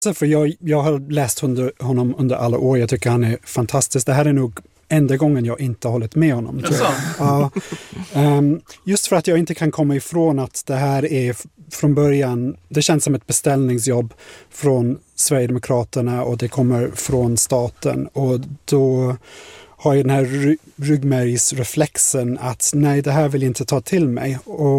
För jag har läst honom under alla år. Jag tycker han är fantastisk. Det här är nog enda gången jag inte har hållit med honom. Ja, just för att jag inte kan komma ifrån att det här är från början, det känns som ett beställningsjobb från Sverigedemokraterna och det kommer från staten. Och då har jag den här ryggmärgsreflexen att nej, det här vill jag inte ta till mig.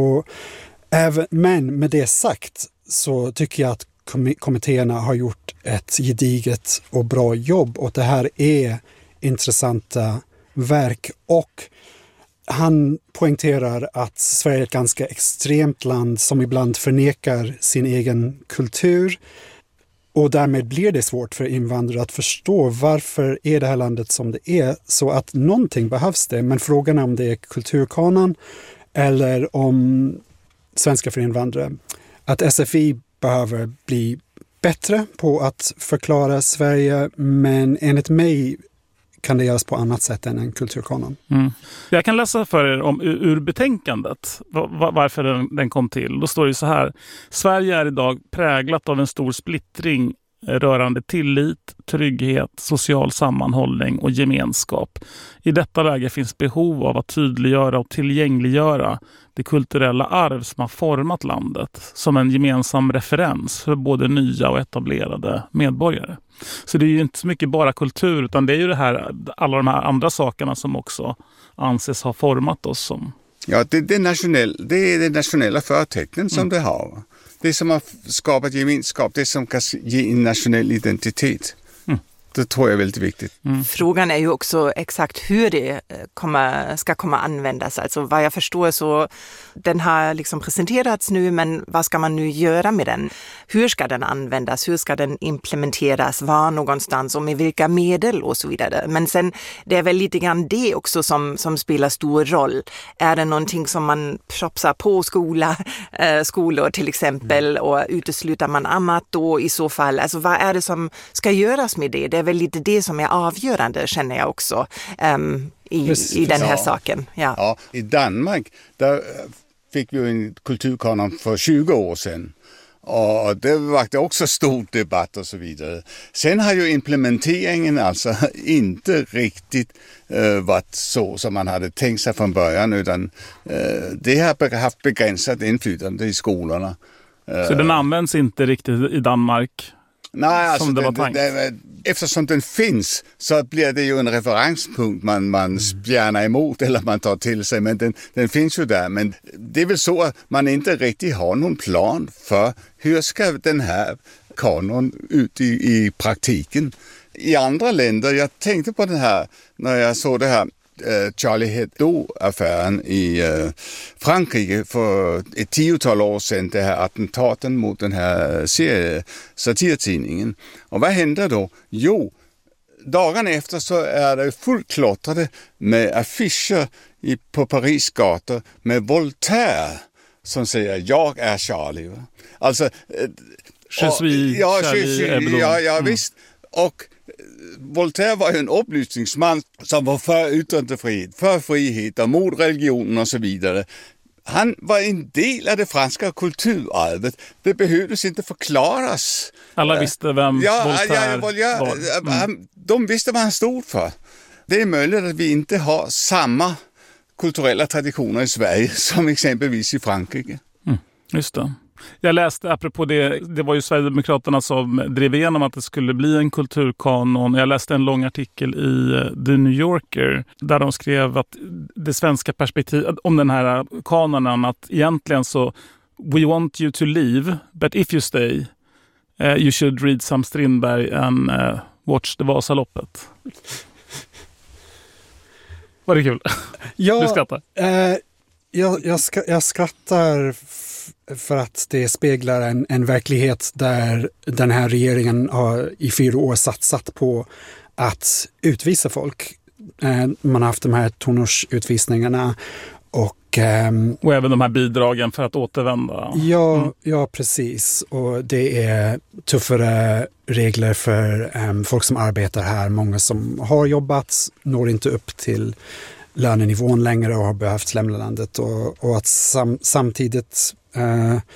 Men med det sagt så tycker jag att kommittéerna har gjort ett gediget och bra jobb och det här är intressanta verk och han poängterar att Sverige är ett ganska extremt land som ibland förnekar sin egen kultur och därmed blir det svårt för invandrare att förstå varför är det här landet som det är, så att någonting behövs det, men frågan är om det är kulturkanon eller om svenska för invandrare. Att SFI behöver bli bättre på att förklara Sverige, men enligt mig kan det göras på annat sätt än en kulturkanon. Jag kan läsa för er om ur betänkandet varför den kom till. Då står det så här: Sverige är idag präglat av en stor splittring rörande tillit, trygghet, social sammanhållning och gemenskap. I detta läge finns behov av att tydliggöra och tillgängliggöra det kulturella arv som har format landet som en gemensam referens för både nya och etablerade medborgare. Så det är ju inte så mycket bara kultur, utan det är ju det här, alla de här andra sakerna som också anses ha format oss som. Ja, det är det nationella förtecknen som det har. Det som har skapat gemenskap, det som kan ge en nationell identitet. Det tror jag är väldigt viktigt. Frågan är ju också exakt hur det ska komma användas. Alltså vad jag förstår så den har liksom presenterats nu, men vad ska man nu göra med den? Hur ska den användas? Hur ska den implementeras? Var någonstans och med vilka medel och så vidare. Men sen det är väl lite grann det också som spelar stor roll. Är det någonting som man propsar på skolor till exempel och utesluter man annat då i så fall? Alltså vad är det som ska göras med det? Det är väl lite det som är avgörande, känner jag också, i den här saken. Ja, i Danmark där fick vi en kulturkanon för 20 år sedan. Och det var också stor debatt och så vidare. Sen har ju implementeringen alltså inte riktigt varit så som man hade tänkt sig från början, utan det har haft begränsat inflytande i skolorna. Så den används inte riktigt i Danmark? Nej, alltså eftersom den finns så blir det ju en referenspunkt man spjärnar emot eller man tar till sig, men den finns ju där. Men det är väl så att man inte riktigt har någon plan för hur ska den här kanon ut i praktiken. I andra länder, jag tänkte på den här när jag såg det här Charlie Hebdo-affären i Frankrike för ett 10-tal år sedan, det här attentaten mot den här satirtidningen. Och vad händer då? Jo, dagen efter så är det fullklottrade med affischer på Paris gator med Voltaire som säger jag är Charlie. Alltså, ja, visst. Och Voltaire var ju en upplysningsman som var för yttrandefrihet, för frihet och mot religionen och så vidare. Han var en del av det franska kulturarvet. Det behövdes inte förklaras. Alla visste vem Voltaire var. De visste vad han stod för. Det är möjligt att vi inte har samma kulturella traditioner i Sverige som exempelvis i Frankrike. Just det. Jag läste, apropå det var ju Sverigedemokraterna som drev igenom att det skulle bli en kulturkanon. Jag läste en lång artikel i The New Yorker där de skrev att det svenska perspektivet om den här kanonen, att egentligen så we want you to leave, but if you stay you should read some Strindberg and watch the Vasaloppet. Var det kul? Ja, du skrattar? Jag skrattar för att det speglar en verklighet där den här regeringen har i 4 år satsat på att utvisa folk. Man har haft de här tonårsutvisningarna och även de här bidragen för att återvända. Ja, precis. Och det är tuffare regler för folk som arbetar här. Många som har jobbat når inte upp till lönenivån längre och har behövt lämna landet. Och att samtidigt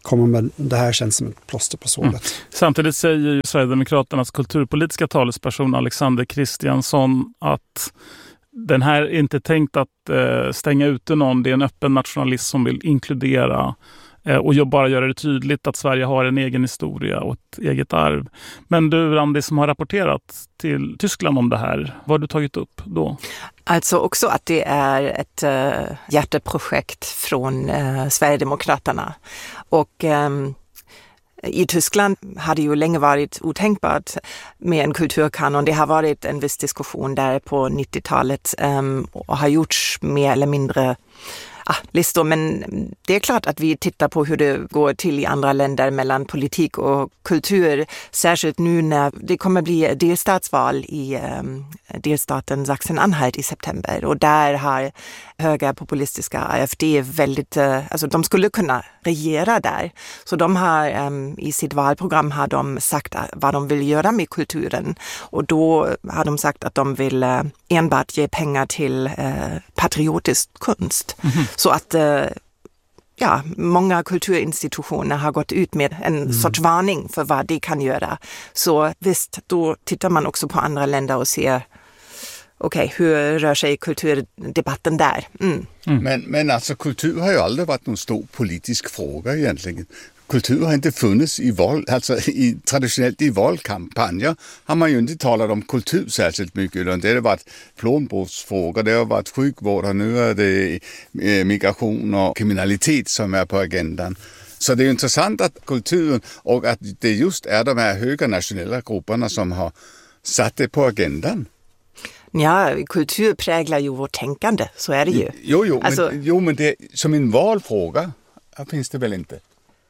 komma med det här känns som ett plåster på såret. Samtidigt säger ju Sverigedemokraternas kulturpolitiska talesperson Alexander Kristiansson att den här är inte tänkt att stänga ute någon. Det är en öppen nationalism som vill inkludera och bara göra det tydligt att Sverige har en egen historia och ett eget arv. Men du, Randi, som har rapporterat till Tyskland om det här, vad har du tagit upp då? Alltså också att det är ett hjärteprojekt från Sverigedemokraterna. Och i Tyskland har det ju länge varit otänkbart med en kulturkanon. Det har varit en viss diskussion där på 90-talet och har gjorts mer eller mindre listor, men det är klart att vi tittar på hur det går till i andra länder mellan politik och kultur, särskilt nu när det kommer bli delstatsval i delstaten Sachsen-Anhalt i september, och där har högerpopulistiska AfD väldigt, alltså de skulle kunna regera där, så de har i sitt valprogram har de sagt vad de vill göra med kulturen, och då har de sagt att de vill enbart ge pengar till patriotisk konst. Så att många kulturinstitutioner har gått ut med en sorts varning för vad de kan göra. Så visst, då tittar man också på andra länder och ser hur rör sig kulturdebatten där? Men alltså kultur har ju aldrig varit någon stor politisk fråga egentligen. Kultur har inte funnits i val, alltså traditionellt i valkampanjer har man ju inte talat om kultur särskilt mycket, utan det har varit plånboksfrågor, det har varit sjukvård och nu är det migration och kriminalitet som är på agendan. Så det är intressant att kulturen och att det just är de här höga nationella grupperna som har satt det på agendan. Ja, kultur präglar ju vårt tänkande, så är det ju. Men det som en valfråga finns det väl inte?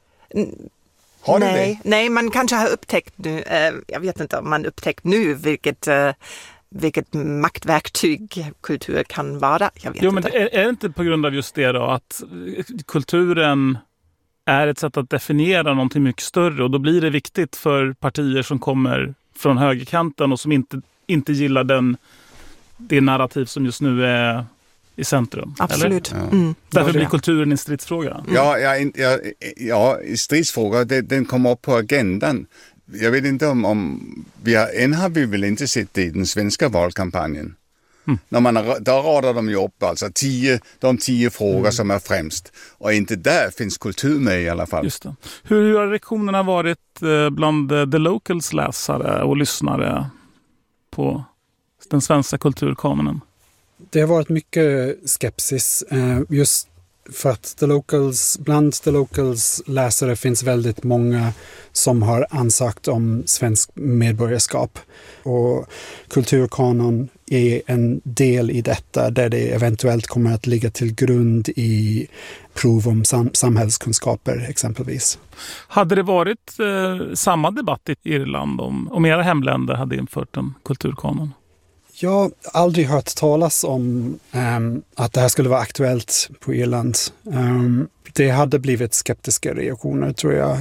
Nej, man kanske har upptäckt nu, jag vet inte om man upptäckt nu vilket maktverktyg kultur kan vara. Jag vet inte. Men är det inte på grund av just det då, att kulturen är ett sätt att definiera någonting mycket större, och då blir det viktigt för partier som kommer från högerkanten och som inte gillar det narrativ som just nu är i centrum. Absolut. Eller? Därför blir kulturen en stridsfråga. Ja, stridsfråga, den kommer upp på agendan. Jag vet inte om än har vi väl inte sett det i den svenska valkampanjen. Där radar de ju upp alltså de 10 frågor som är främst, och inte där finns kultur med i alla fall. Just det. Hur har reaktionerna varit bland The Locals läsare och lyssnare på den svenska kulturkanonen? Det har varit mycket skepsis just för att bland The Locals läsare finns väldigt många som har ansökt om svensk medborgarskap, och kulturkanon är en del i detta, där det eventuellt kommer att ligga till grund i prov om samhällskunskaper exempelvis. Hade det varit samma debatt i Irland om era hemländer hade infört en kulturkanon? Jag har aldrig hört talas om att det här skulle vara aktuellt på Irland. Det hade blivit skeptiska reaktioner, tror jag.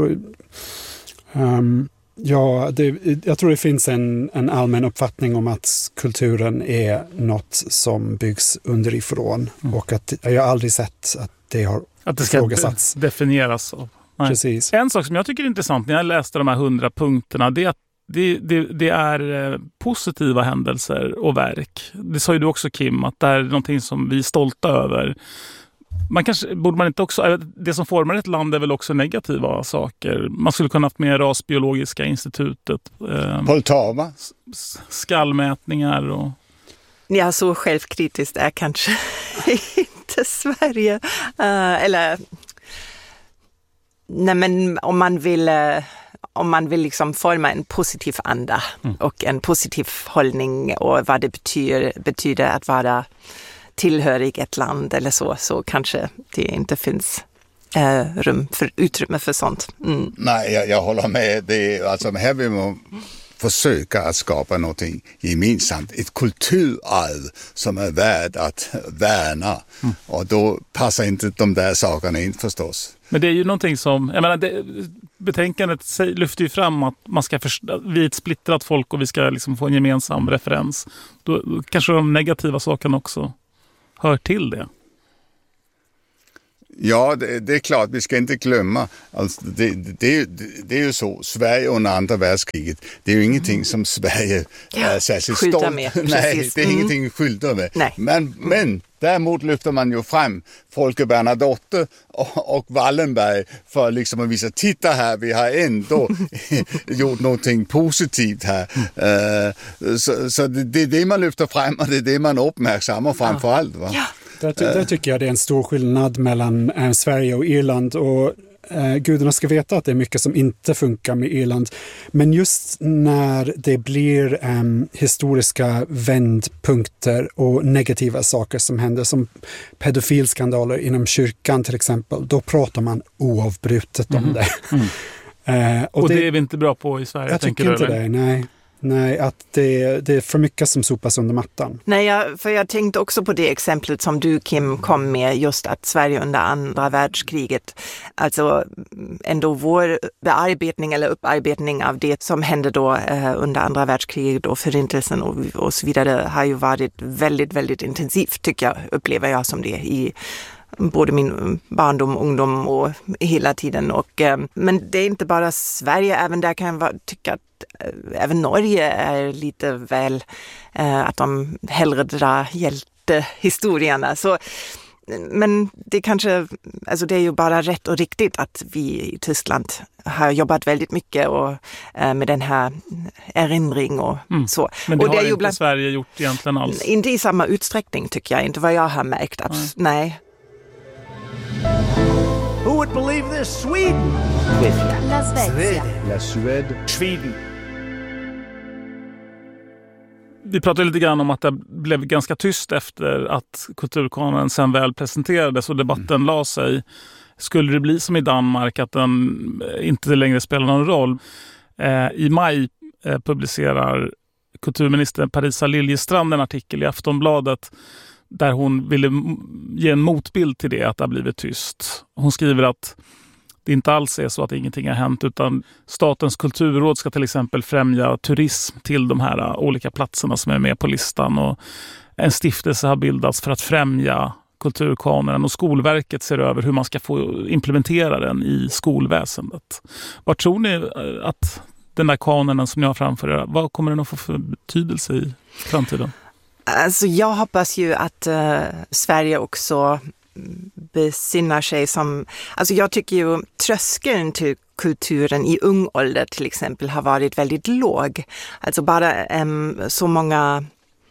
Jag tror det finns en allmän uppfattning om att kulturen är något som byggs underifrån, och att jag aldrig sett att det har ifrågasatts. Definieras av. Precis. En sak som jag tycker är intressant när jag läste de här 100 punkterna, det är att det är positiva händelser och verk. Det sa ju du också, Kim, att det är någonting som vi är stolta över. Borde man inte också, det som formar ett land är väl också negativa saker. Man skulle kunna haft med Rasbiologiska institutet. Poltava. Skallmätningar och... Ja, så självkritiskt är kanske inte Sverige. Men om man vill liksom forma en positiv anda och en positiv hållning, och vad det betyder att vara tillhörig ett land eller så kanske det inte finns utrymme för sånt. Nej, jag håller med. Alltså här vill man försöka att skapa någonting gemensamt. Ett kulturarv som är värd att värna. Och då passar inte de där sakerna in förstås. Men det är ju någonting som, betänkandet lyfter ju fram att vi är ett splittrat folk och vi ska liksom få en gemensam referens. Då kanske de negativa sakerna också hör till det. Ja, det är klart, vi ska inte glömma. Alltså, det är ju så, Sverige under andra världskriget, det är ju ingenting som Sverige är särskilt stolt med. Nej, det är ingenting vi skyltar med. Men däremot lyfter man ju fram Folke Bernadotte och Wallenberg för liksom att visa, titta här, vi har ändå gjort någonting positivt här. Så det är det man lyfter fram och det är det man uppmärksammar framför allt. Va? Ja. Där tycker jag det är en stor skillnad mellan Sverige och Irland, och gudarna ska veta att det är mycket som inte funkar med Irland. Men just när det blir historiska vändpunkter och negativa saker som händer, som pedofilskandaler inom kyrkan till exempel, då pratar man oavbrutet om det. Och det är vi inte bra på i Sverige. Jag tycker inte det, nej. Nej, att det är för mycket som sopas under mattan. Nej, för jag tänkte också på det exemplet som du, Kim, kom med, just att Sverige under andra världskriget, alltså ändå vår bearbetning eller upparbetning av det som hände då under andra världskriget och förintelsen och så vidare har ju varit väldigt, väldigt intensivt, tycker jag, upplever jag som det i både min barndom, ungdom och hela tiden. Men det är inte bara Sverige, även där kan jag tycka att även Norge är lite väl att de hellre drar hjältehistorierna. Men det kanske, alltså det är ju bara rätt och riktigt att vi i Tyskland har jobbat väldigt mycket med den här erinring och så. Men det och har det inte Sverige gjort egentligen alls? Inte i samma utsträckning, tycker jag, inte vad jag har märkt. Nej. Who would believe this? Sweden! La Svezia. La Suède. Sweden. Vi pratade lite grann om att det blev ganska tyst efter att kulturkanonen sen väl presenterades och debatten la sig. Skulle det bli som i Danmark, att den inte längre spelar någon roll? I maj publicerar kulturminister Parisa Liljestrand en artikel i Aftonbladet där hon ville ge en motbild till det, att det har blivit tyst. Hon skriver att det inte alls är så att ingenting har hänt, utan Statens kulturråd ska till exempel främja turism till de här olika platserna som är med på listan, och en stiftelse har bildats för att främja kulturkanonen, och Skolverket ser över hur man ska få implementera den i skolväsendet. Vad tror ni att den där kanonen som ni har framför er, vad kommer den att få för betydelse i framtiden? Alltså jag hoppas ju att Sverige också besinnar sig som, alltså jag tycker ju tröskeln till kulturen i ung ålder till exempel har varit väldigt låg. Alltså bara så många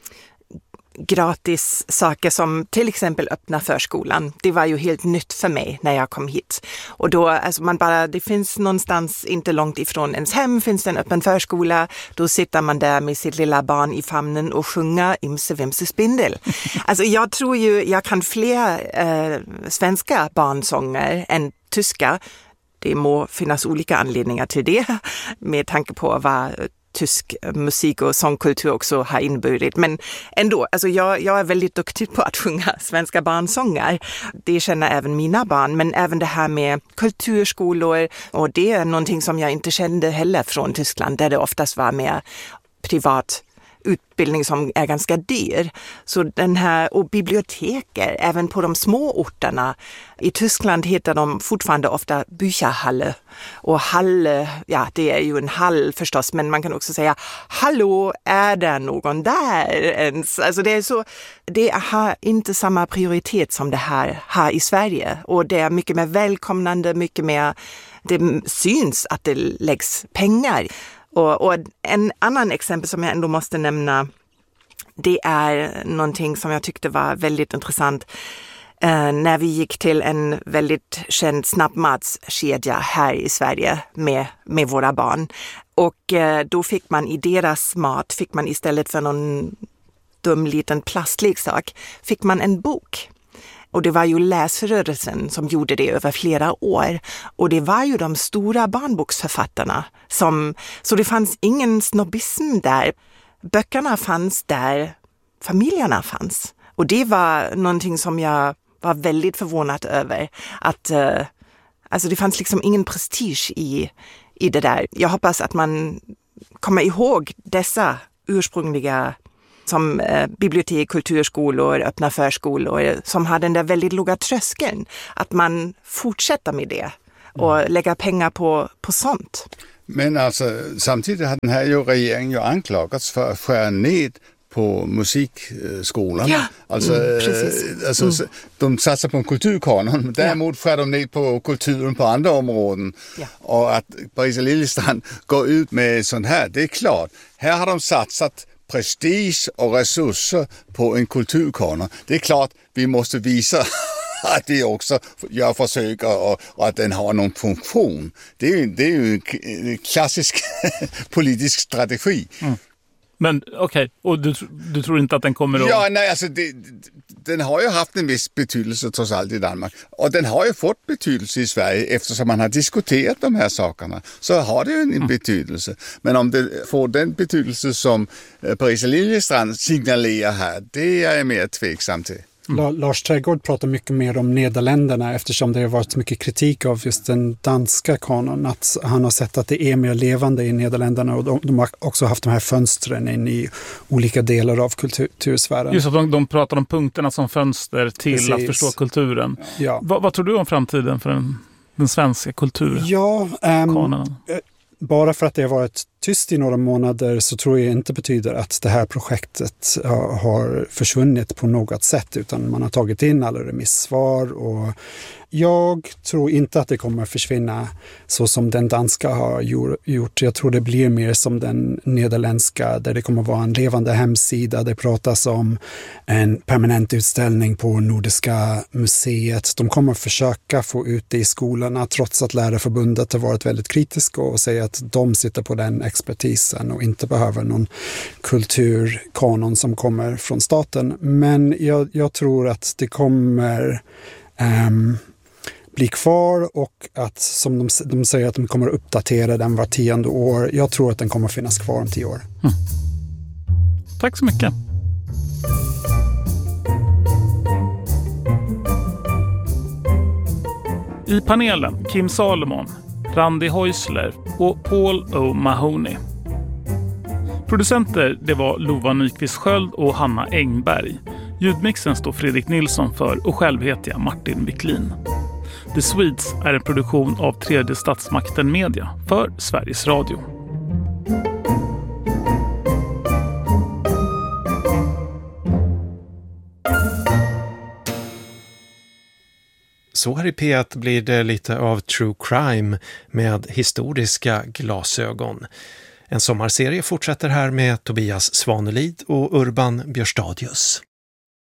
gratis saker som till exempel öppna förskolan. Det var ju helt nytt för mig när jag kom hit. Och då, alltså det finns någonstans inte långt ifrån ens hem finns det en öppen förskola. Då sitter man där med sitt lilla barn i famnen och sjunger Imse Vimse Spindel. Alltså jag tror ju, jag kan fler svenska barnsånger än tyska. Det må finnas olika anledningar till det med tanke på vad tysk musik och sångkultur också har inneburit. Men ändå, alltså jag är väldigt duktig på att sjunga svenska barnsånger. Det känner även mina barn, men även det här med kulturskolor, och det är någonting som jag inte kände heller från Tyskland, där det oftast var mer privat utbildning som är ganska dyr. Så den här, och biblioteker, även på de små orterna. I Tyskland heter de fortfarande ofta Bücherhalle. Och Halle, ja det är ju en hall förstås, men man kan också säga hallå, är det någon där ens? Alltså det är så, det har inte samma prioritet som det här har i Sverige. Och det är mycket mer välkomnande, mycket mer, det syns att det läggs pengar. Och en annan exempel som jag ändå måste nämna, det är någonting som jag tyckte var väldigt intressant när vi gick till en väldigt känd snabbmatskedja här i Sverige med våra barn. Och då fick man i deras mat, fick man istället för någon dum liten plastleksak, fick man en bok. Och det var ju läsrörelsen som gjorde det över flera år. Och det var ju de stora barnboksförfattarna så det fanns ingen snobbism där. Böckerna fanns där familjerna fanns. Och det var någonting som jag var väldigt förvånad över. Att alltså det fanns liksom ingen prestige i det där. Jag hoppas att man kommer ihåg dessa ursprungliga som bibliotek, kulturskolor, öppna förskolor som har den där väldigt låga tröskeln. Att man fortsätter med det och lägga pengar på sånt. Men alltså, samtidigt har den här regeringen anklagats för att skära ned på musikskolan. Ja, de satsar på en kulturkanon, däremot skär de ner på kulturen på andra områden. Ja. Och att Parisa Liljestrand går ut med sånt här, det är klart. Här har de satsat prestige och resurser på en kulturkanon. Det är klart, vi måste visa att vi också gör försök och att den har någon funktion. Det är ju en klassisk politisk strategi. Mm. Men okej, och du tror inte att den kommer att... Ja, nej, alltså den har ju haft en viss betydelse trots allt i Danmark. Och den har ju fått betydelse i Sverige eftersom man har diskuterat de här sakerna. Så har det ju en betydelse. Men om det får den betydelse som Parisa Liljestrand signalerar här, det är jag mer tveksam till. Lars Trädgård pratar mycket mer om Nederländerna eftersom det har varit mycket kritik av just den danska kanon. Att han har sett att det är mer levande i Nederländerna och de har också haft de här fönstren in i olika delar av kultursfären. Just att de pratar om punkterna som fönster till att förstå kulturen. Ja. Vad tror du om framtiden för den svenska kulturen? Ja, bara för att det har varit tyst i några månader så tror jag inte betyder att det här projektet har försvunnit på något sätt, utan man har tagit in alla remissvar och jag tror inte att det kommer försvinna så som den danska har gjort. Jag tror det blir mer som den nederländska där det kommer vara en levande hemsida. Det pratas om en permanent utställning på Nordiska museet. De kommer försöka få ut det i skolorna trots att Lärarförbundet har varit väldigt kritiska och säger att de sitter på den expertisen och inte behöver någon kulturkanon som kommer från staten. Men jag tror att det kommer bli kvar och att som de säger att de kommer att uppdatera den var 10:e år. Jag tror att den kommer att finnas kvar om 10 år. Mm. Tack så mycket. I panelen Kim Salomon, Randi Häusler och Paul O'Mahony. Producenter det var Lova Nyqvist Sköld och Hanna Engberg. Ljudmixen står Fredrik Nilsson för och själv heter jag Martin Wiklin. The Swedes är en produktion av Tredje Statsmakten Media för Sveriges Radio. Så här i P1 blir det lite av true crime med historiska glasögon. En sommarserie fortsätter här med Tobias Svanelid och Urban Björstadius.